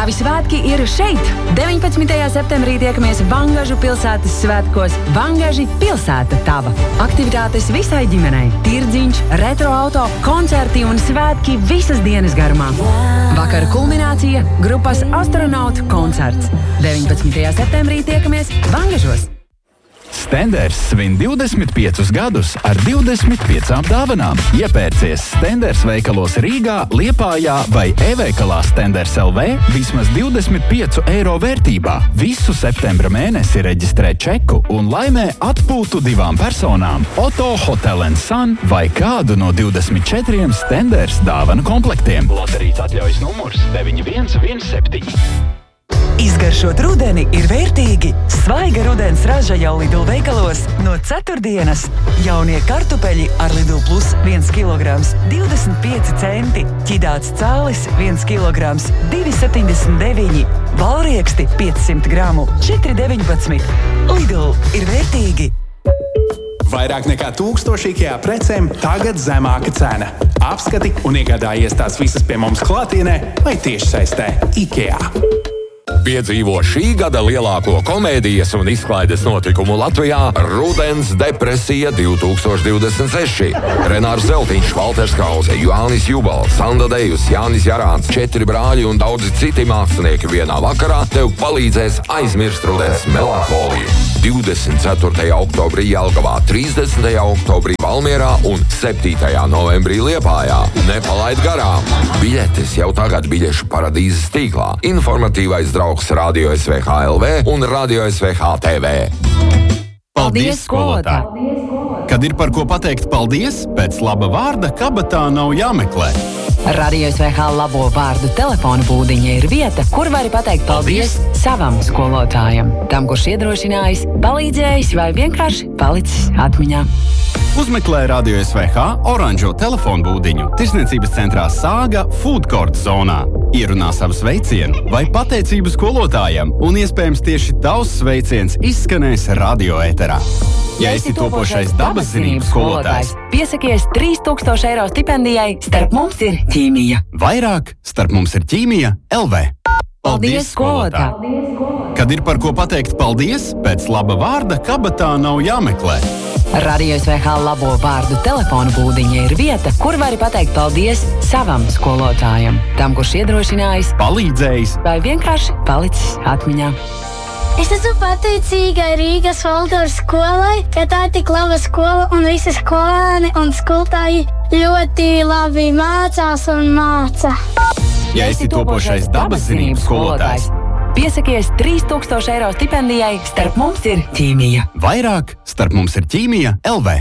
Tavi svētki ir šeit! 19. septembrī tiekamies Vangažu pilsētas svētkos. Vangaži – pilsēta tava. Aktivitātes visai ģimenei. Tirdziņš, retroauto, koncerti un svētki visas dienas garumā. Vakara kulminācija – grupas Astronautu koncerts. 19. septembrī tiekamies Vangažos. Stenders svin 25 gadus ar 25 dāvanām. Iepērcies Stenders veikalos Rīgā, Liepājā vai e-veikalā Stenders LV vismaz 25 eiro vērtībā. Visu septembra mēnesi reģistrē čeku un laimē atpūtu 2 personām. Oto, Hotel & Sun vai kādu no 24 Stenders dāvanu komplektiem. Loterijas atļaujas numurs 9117. Izgaršot rudeni ir vērtīgi. Svaiga rudens raža jau Lidl veikalos no ceturtdienas. Jaunie kartupeļi ar Lidl Plus 1 kg 25 centi. Ķidāts cālis 1 kg 2,79. Valrieksti 500 gramu 4,19. Lidl ir vērtīgi. Vairāk nekā 1000 IKEA precēm tagad zemāka cena. Apskati un iegādājies tās visas pie mums klātienē vai tiešsaistē IKEA. Piedzīvo šī gada lielāko komēdijas un izklaides notikumu Latvijā – Rudens depresija 2026. Renārs Zeltiņš, Valters Krause, Jānis Jubals, Sanda Dejus, Jānis Jarāns, 4 brāļi un daudzi citi mākslinieki vienā vakarā tev palīdzēs aizmirst rudens melanholiju. 24. oktobrī Jelgavā, 30. oktobrī Valmierā un 7. novembrī Liepājā. Nepalaid garām! Biļetes jau tagad biļešu paradīzes tīklā. Informatīvais draugs Radio SVH LV un Radio SVH TV. Paldies, skolotāji! Kad ir par ko pateikt paldies, pēc laba vārda kabatā nav jāmeklē. Radio SVH labo vārdu telefona būdiņa ir vieta, kur vari pateikt paldies savam skolotājam. Tam, kurš iedrošinājis, palīdzējis vai vienkārši palicis atmiņā. Uzmeklē Radio SVH oranžo telefonu būdiņu Tirsniecības centrā Sāga Food Court zonā. Ierunā savu sveicienu vai pateicību skolotājam, un iespējams tieši tavs sveiciens izskanēs radio ēterā. Ja esi topošais dabas zinību skolotājs, piesakies 3000 eiro stipendijai Starp mums ir ķīmija. Vairāk Starp mums ir ķīmija LV. Paldies, skolotāji! Kad ir par ko pateikt paldies, pēc laba vārda kabatā nav jāmeklē. Radio SVH labo vārdu telefona būdiņa ir vieta, kur vari pateikt paldies savam skolotājam. Tam, kurš iedrošinājis, palīdzējis vai vienkārši palicis atmiņā. Es esmu pateicīga Rīgas Valdorfas skolai, ka tā ir tik laba skola un visi skolēni un skolotāji ļoti labi mācās un māca. Ja esi topošais dabas zinību skolotājs, piesakies 3000 eiro stipendijai Starp mums ir ķīmija. Vairāk Starp mums ir ķīmija LV.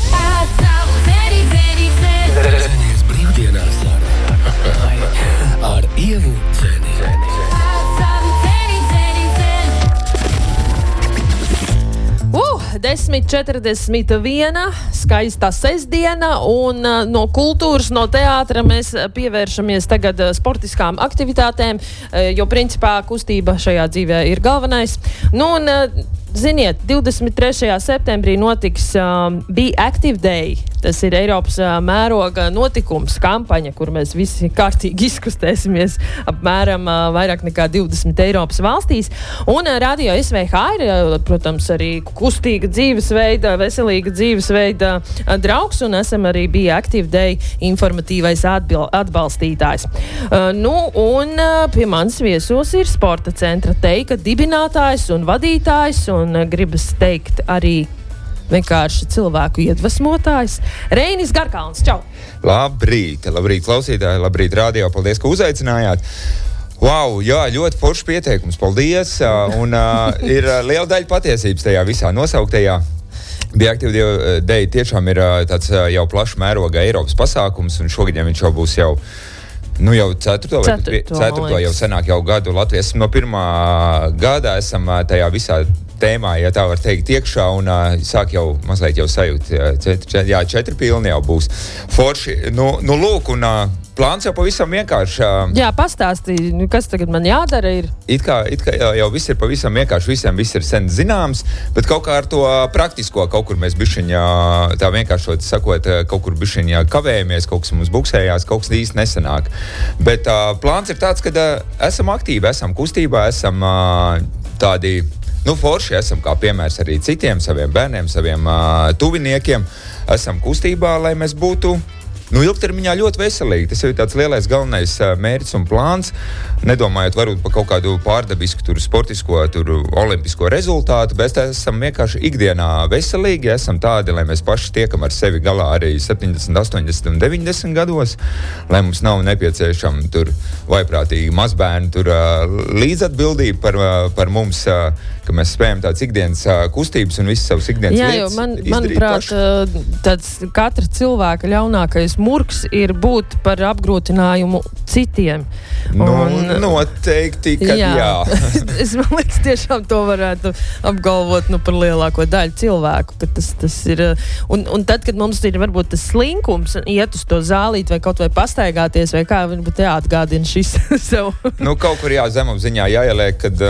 Zenies brīvdienās ar Ievu Zeni. 10:41, skaista sestdiena, un no kultūras, no teātra mēs pievēršamies tagad sportiskām aktivitātēm, jo principā kustība šajā dzīvē ir galvenais. Nu, un, ziniet, 23. septembrī notiks Be Active Day. Tas ir Eiropas mēroga notikums, kampaņa, kur mēs visi kārtīgi izkustēsimies apmēram vairāk nekā 20 Eiropas valstīs. Un Radio SVH ir, protams, arī kustīga dzīvesveida, veselīga dzīvesveida draugs, un esam arī Be Active Day informatīvais atbalstītājs. Nu, un pie manis viesos ir sporta centra Teika dibinātājs un vadītājs, un gribas teikt arī vienkārši cilvēku iedvesmotājs. Reinis Garkalns, čau! Labrīt klausītāji, labrīt radio, paldies, ka uzaicinājāt. Wow, jā, ļoti foršs pieteikums, paldies, un ir liela daļa patiesības tajā visā nosauktajā. Be Active Day tiešām ir tāds jau plašs mēroga Eiropas pasākums, un šogad viņš jau būs jau ceturto jau senāk jau gadu Latvijas. No pirmā gada esam tajā visā tēmā, ja tā var teikt, iekšā, un sāk jau mazliet jau sajūt. 4 pilni jau būs. Forši. Nu lūk, un plāns jau pavisam vienkārši. Jā, pastāstīja, kas tagad man jādara ir. It kā jau viss ir pavisam vienkārši, visiem viss ir sen zināms, bet kaut kā ar to praktisko kaut kur mēs bišķiņā, tā vienkāršot sakot, kaut kur bišķiņā kavējamies, kaut kas mums buksējās, kaut kas īsti nesanāk. Bet plāns ir tāds, ka esam aktīvi, esam kustībā, esam tādi, forši esam kā piemērs arī citiem saviem bērniem, saviem tuviniekiem. Esam kustībā, lai mēs būtu ilgtermiņā ļoti veselīgi. Tas jau ir tāds lielais galvenais mērķis un plāns. Nedomājot varbūt par kaut kādu pārdabisku, sportisko, olimpisko rezultātu, bet esam vienkārši ikdienā veselīgi, esam tādi, lai mēs paši tiekam ar sevi galā arī 70, 80 un 90 gados, lai mums nav nepieciešama vaiprātīgi mazbērni līdzatbildība par mums, ka mēs spējam tāds ikdienas kustības un visas savas ikdienas lietas izdarīt manuprāt, tāds katra cilvēka ļaunākais murgs ir būt par apgrūtinājumu citiem. Noteikti, ka jā. Es man liekas, tiešām to varētu apgalvot par lielāko daļu cilvēku, ka tas ir. Un tad, kad mums ir varbūt tas slinkums iet uz to zālīt vai kaut vai pastaigāties, vai kā, varbūt jāatgādina šis sev. Kaut kur zemapziņā jāieliek, kad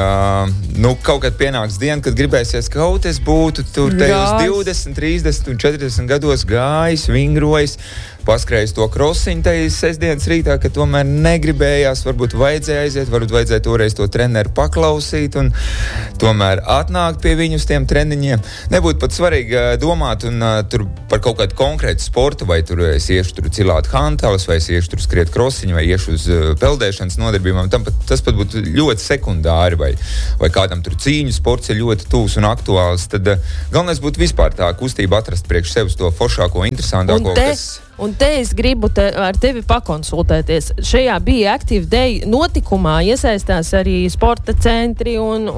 kaut kad pienāks diena, kad gribēsies kaut es būtu tur te uz 20, 30 un 40 gados gājis, vingrojis, paskrējis to krosiņu tajās sestdienas rītā, ka tomēr negribējās, varbūt vajadzēja aiziet, varbūt vajadzēja toreiz to treneru paklausīt un tomēr atnākt pie viņu uz tiem treniņiem. Nebūtu pat svarīgi domāt un tur par kaut kādu konkrētu sportu, vai tur es iešu tur cilāt hantaus, vai es iešu tur skriet krosiņu, vai iešu uz peldēšanas nodarbībām. Tas pat būtu ļoti sekundāri, vai kādam tur cīņu sports ir ļoti tūs un aktuāls. Tad galvenais būtu vispār tā kustība atrast priekš sevis to foršāko, interesantāko, Un te es gribu ar tevi pakonsultēties. Šajā Be Active Day notikumā iesaistās arī sporta centri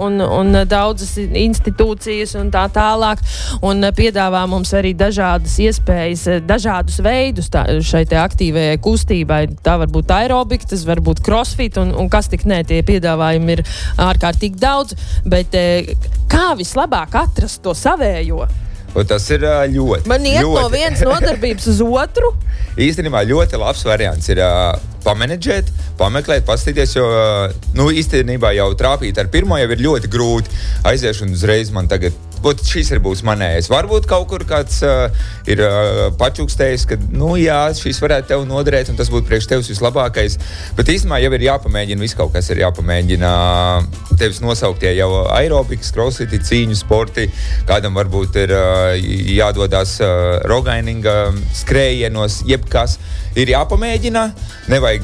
un daudzas institūcijas un tā tālāk. Un piedāvā mums arī dažādas iespējas, dažādus veidus šai te aktīvajai kustībai. Tā var būt aerobika, tas var būt crossfit un kas tik ne, tie piedāvājumi ir ārkārtīgi daudz. Bet kā vislabāk atrast to savējo? Un tas ir ļoti. Man iet no vienas nodarbības uz otru. Īstenībā ļoti labs variants ir pamanedžēt, pameklēt, paskatīties, jo īstenībā jau trāpīt ar pirmo jau ir ļoti grūti. Aiziešu un uzreiz man tagad, šis ir būs manējais. Varbūt kaut kur kāds ir pačukstējis, ka, šis varētu tev noderēt un tas būtu priekš tevis vislabākais. Bet īstenībā jau ir jāpamēģina, viss kaut kas ir jāpamēģina. Tevis nosauktie jau aerobikas, crossfiti, cīņu sporti, kādam varbūt ir jādodās rogaininga skrējienos, jebkas ir jāpamēģina. Nevajag,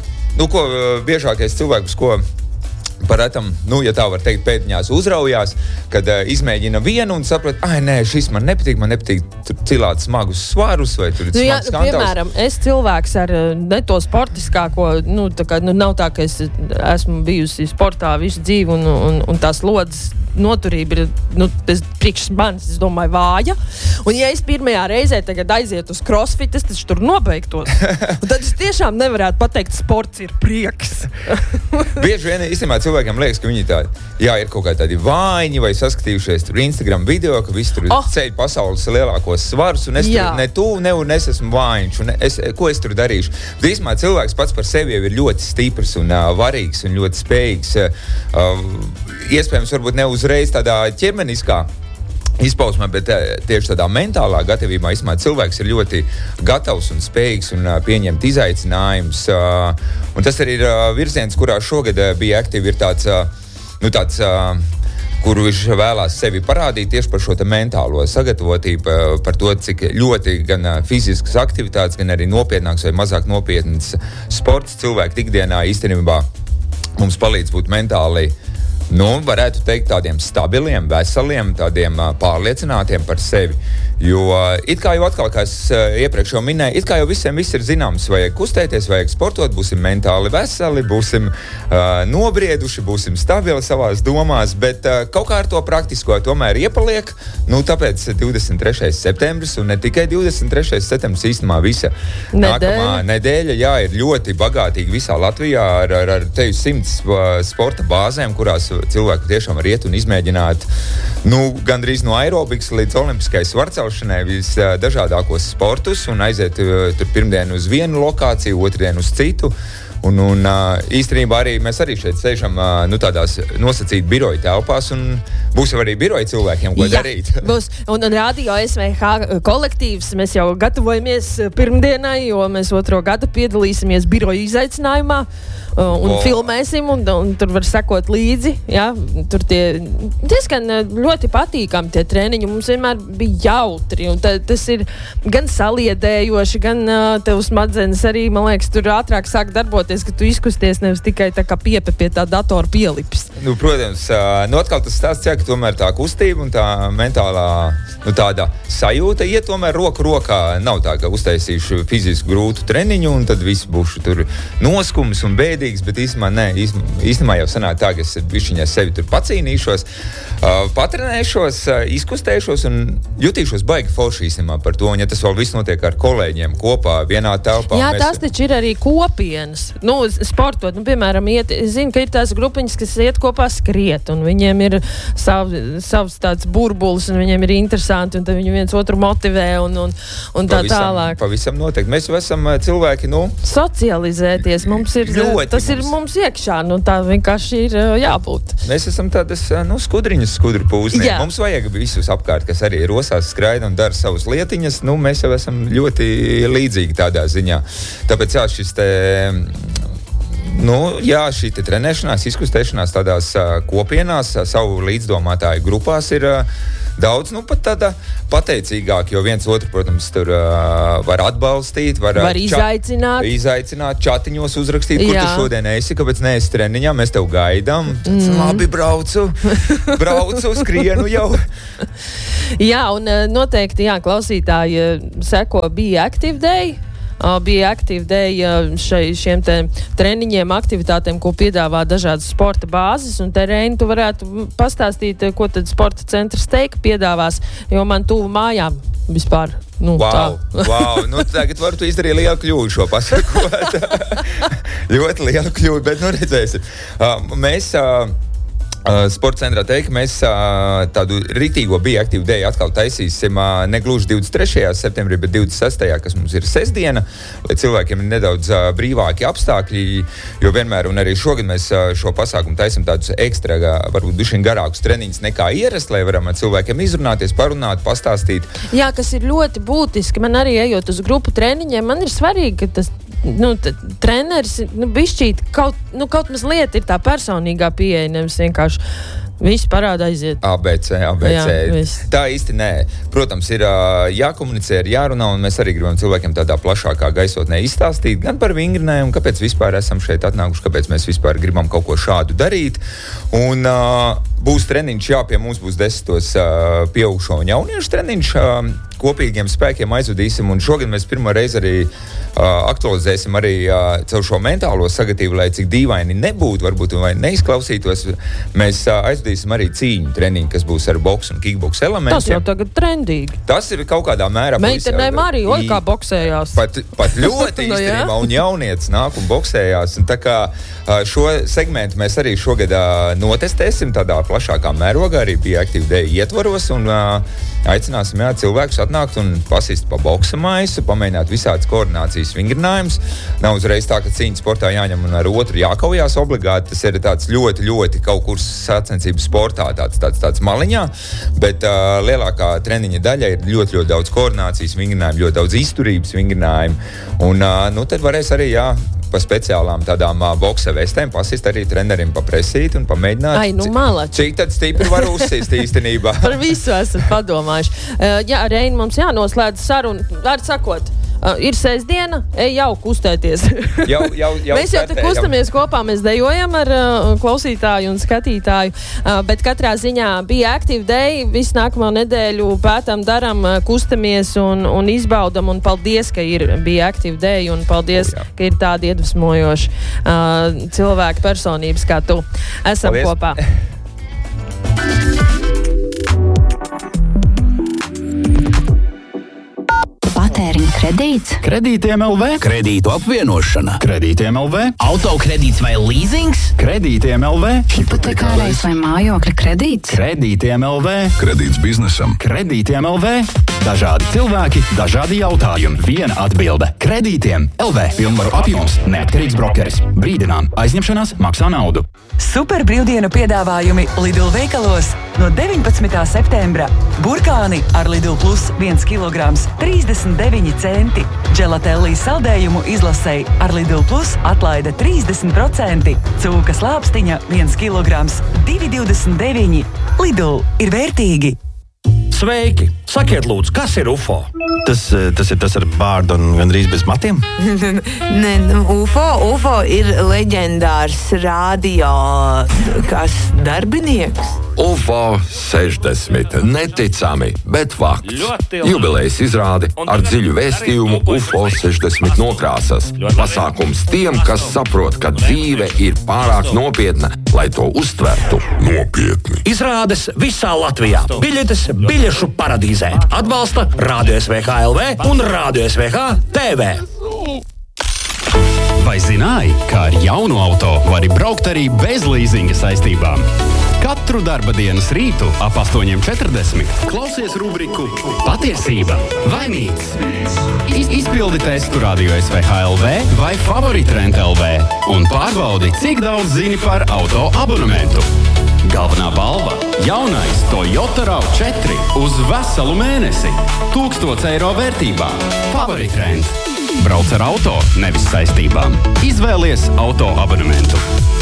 ko biežākais cilvēkus, ko paratam, ja tā var teikt, pēdiņās uzraujās, kad izmēģina vienu un saprat, nē, šis man nepatīk cilāt smagus svarus vai tur smagus kantaus. Piemēram, es cilvēks ar ne to sportiskāko, nav tā, ka es esmu bijusi sportā visu dzīvi un tās lodzes noturība ir, priekš manis, es domāju, vāja. Un ja es pirmajā reizē tagad aizietu uz crossfit, es taču tur nobeigtos. Un tad es tiešām nevarētu pateikt, sports ir prieks. Bieži vien īstenībā cilvēkiem liekas, ka viņi tādi, ir kaut kā tādi vājiņi vai saskatījušies tur Instagram video, ka visi tur ceļ pasaules lielākos svarus, un es tur es esmu vājiņš, un ko es tur darīšu. Bet īstenībā cilvēks pats par sevi jau ir ļoti stiprs un varīgs un ļoti spējīgs. Iespējams, varbūt ne uzreiz tādā ķermeniskā izpausmē, bet tieši tādā mentālā gatavībā cilvēks ir ļoti gatavs un spējīgs un pieņemt izaicinājumus. Un tas arī ir virziens, kurā šogad bija aktīvi ir tāds, kuru viņš vēlās sevi parādīt tieši par šo mentālo sagatavotību, par to, cik ļoti gan fiziskas aktivitātes, gan arī nopietnāks vai mazāk nopietnas sports cilvēku ikdienā īstenībā mums palīdz būt mentāli, varētu teikt, tādiem stabiliem, veseliem, tādiem pārliecinātiem par sevi. Jo it kā jau atkal, kā es iepriekš jau minēju, it kā jau visiem viss ir zināms, vajag kustēties, vajag sportot, būsim mentāli veseli, būsim nobrieduši, būsim stabili savās domās, bet kaut kā ar to praktisko tomēr iepaliek, tāpēc 23. septembris un ne tikai 23. septembris, īstenībā visa nākamā nedēļa, ir ļoti bagātīga visā Latvijā ar tevi 100 sporta bāzēm, kurās cilvēki tiešām var iet un izmēģināt, gandrīz no aerobikas līdz olimpiskai svarcelšanai, izcelšanai visdažādākos sportus un aiziet tur pirmdien uz vienu lokāciju, otrdien uz citu. Un īstenībā mēs arī šeit sēžam tādās nosacīt biroja telpās, un būs jau arī biroja cilvēkiem, ko darīt. Būs. Un Radio SVH kolektīvs, mēs jau gatavojamies pirmdienai, jo mēs 2. gadu piedalīsimies biroja izaicinājumā un filmēsim, un tur var sekot līdzi. Ja? Tur tie diezgan ļoti patīkami tie treniņi, mums vienmēr bija jautri, un tas ir gan saliedējoši, gan tev smadzenes arī, man liekas, tur ātrāk sāk darboties, ka tu izkusties nevis tikai tā kā piepe pie tā datora pielipis. Protams, atkal tas stāsts, ka tomēr tā kustība un tā mentālā tāda sajūta iet tomēr roku rokā. Nav tā, ka uztaisīšu fizisku grūtu treniņu un tad viss būšu tur noskums un bēdīgs, bet īstenībā jau sanāk tā, ka es bišķiņā sevi tur pacīnīšos, patrenēšos, izkustēšos un jutīšos baigi forši īstenībā par to, un ja tas vēl viss notiek ar kolēģiem kopā vienā telpā. Jā, tas taču ir arī kopienas. Sportot, piemēram, es zinu, ka ir tās grupiņas, kas iet kopā skriet, un viņiem ir savs tāds burbulis, un viņiem ir interesanti, un tad viņi viens otru motivē, un tā tālāk. Pavisam noteikti. Mēs jau esam cilvēki, socializēties. Mums ir, tas ir mums iekšā, tā vienkārši ir jābūt. Mēs esam tādas, skudriņas, skudru pūznieki. Mums vajag visus apkārt, kas arī rosās, skraida un dara savas lietiņas. Mēs jau esam ļoti līdzīgi tādā ziņā. Tāpēc šis te šī trenēšanās, izkustēšanās tādās kopienās, savu līdzdomātāju grupās ir daudz, pat tāda pateicīgāk, jo viens otru, protams, tur var atbalstīt, var izaicināt, čatiņos uzrakstīt, kur tu šodien esi, kāpēc neesi treniņā, mēs tev gaidām. Labi, braucu, skrienu jau. Jā, un noteikti, klausītāji seko Be Active Day. Bija Active Day šiem treniņiem, aktivitātēm, ko piedāvā dažādas sporta bāzes, un te Reini, tu varētu pastāstīt, ko tad sporta centrs Steika piedāvās, jo man tuvu mājām vispār. Wow. Tagad varu tu izdarīt lielu kļūdu šo pasakot. Ļoti lielu kļūdu, bet redzēsim. Mēs Sporta centrā teikt, mēs tādu ritīgo Be Active Day atkal taisīsim ne gluži 23. septembrī, bet 26. kas mums ir sestdiena, lai cilvēkiem ir nedaudz brīvāki apstākļi, jo vienmēr un arī šogad mēs šo pasākumu taisim tādus ekstra, varbūt dušiņ garākus treniņus nekā ierast, lai varam cilvēkiem izrunāties, parunāt, pastāstīt. Jā, kas ir ļoti būtiski. Man arī ejot uz grupu treniņiem, man ir svarīgi, ka tas treneris bišķīt kaut mazliet ir tā personīgā pieeja, nevis vienkārši viss parāda aiziet. ABC. Jā, tā īsti nē. Protams, ir jākomunicē, ir jārunā, un mēs arī gribam cilvēkiem tādā plašākā gaisotnē izstāstīt gan par vingrinēm, kāpēc vispār esam šeit atnākuši, kāpēc mēs vispār gribam kaut ko šādu darīt. Un būs treniņš, pie mums būs 10 pieaugušo un jauniešu treniņš. Kopīgiem spēkiem aizvadīsim, un šogad mēs pirmo reizi arī aktualizēsim arī caur šo mentālo sagatību, lai cik dīvaini nebūtu, varbūt vai neizklausītos, mēs aizvadīsim arī cīņu treniņu, kas būs ar boksu un kickboksu elementiem. Tas jau tagad trendīgi. Tas ir kaut kādā mērā. Meitenēm arī, kā boksējās. Pat ļoti īstenībā, un jaunietis nāk un boksējās, un tā kā šo segmentu mēs arī šogad notestēsim tādā plašākā mērogā, arī Be Active Day ietvaros, un aicināsim cilvēkus atnākt un pasist pa boksa maisu, pamēģināt visādas koordinācijas vingrinājumus. Nav uzreiz tā, ka cīņas sportā jāņem un ar otru jākaujās obligāti. Tas ir tāds ļoti, ļoti kaut kur sacensību sportā, tāds maliņā, bet lielākā treniņa daļa ir ļoti, ļoti daudz koordinācijas vingrinājumu, ļoti daudz izturības vingrinājumu. Un tad varēs arī, pa speciālām tādām boksa vestēm pasist arī trenerim papresīt un pamēģināt. Cik tad stipri var uzsist īstenībā? Par visu esat padomājuši. Reini, mums jānoslēdz sarunu. Var sakot, ir sestdiena, jau kustēties. Mēs jau te kustamies kopā, mēs dejojam ar klausītāju un skatītāju, bet katrā ziņā bija Active Day, visu nākamo nedēļu pētam, daram, kustamies un izbaudam, un paldies, ka bija Active Day, un paldies, ka ir tādi iedvesmojoši cilvēki, personības kā tu. Esam paldies. Kopā. Patēriņa kredīts, Kredītiem LV, Kredītu apvienošana, Kredītiem LV, autokredīts vai līzings, Kredītiem LV, hipotekārais vai mājokļa kredīts, Kredītiem LV, kredīts biznesam, Kredītiem LV. Dažādi cilvēki, dažādi jautājumi. Viena atbilde - Kredītiem LV. Pilnvaru apjoms - neatkarīgs brokeris. Brīdinām, aizņemšanās maksā naudu. Super brīvdienu piedāvājumi Lidl veikalos no 19. septembra. Burkāni ar Lidl Plus 1 kg 39 centi. Gelatellī saldējumu izlasēji ar Lidl Plus atlaide 30%. Cūkas lāpstiņa 1 kg 2,29. Lidl ir vērtīgi. Sveiki! Sakiet, lūdzu, kas ir UFO? Tas ir tas ar bārdu un gandrīz bez matiem? UFO ir leģendārs radio darbinieks. UFO 60. Neticami, bet fakts. Jubilejas izrāde ar dziļu vēstījumu UFO 60 nokrāsas. Pasākums tiem, kas saprot, ka dzīve ir pārāk nopietna, lai to uztvertu nopietni. Izrādes visā Latvijā. Biļetes biļešu paradīzē. Atbalsta Radio SVH LV un Radio SVH TV. Vai zināji, ka ar jaunu auto vari braukt arī bez līzinga saistībām? Katru darba dienas rītu ap 8:40 klausies rubriku Patiesība vai mīts. Izpildi testu Radio SVH LV vai Favoritrent LV un pārbaudi, cik daudz zini par auto abonementu. Galvenā balva - jaunais Toyota RAV4 uz veselu mēnesi. 1000 eiro vērtībā. Favoritrent. Brauc ar auto, nevis saistībām. Izvēlies auto abonementu.